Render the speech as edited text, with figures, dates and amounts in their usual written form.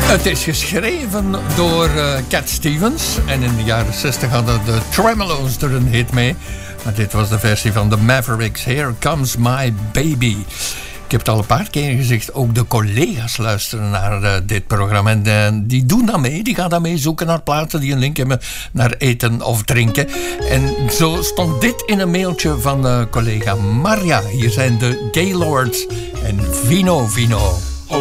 Het is geschreven door Cat Stevens. En in de jaren 60 hadden de Tremolos er een hit mee. Maar dit was de versie van de Mavericks. Here Comes My Baby. Ik heb het al een paar keer gezegd. Ook de collega's luisteren naar dit programma. En die doen dat mee. Die gaan daarmee zoeken naar platen die een link hebben naar eten of drinken. En zo stond dit in een mailtje van collega Marja. Hier zijn de Gaylords en Vino Vino.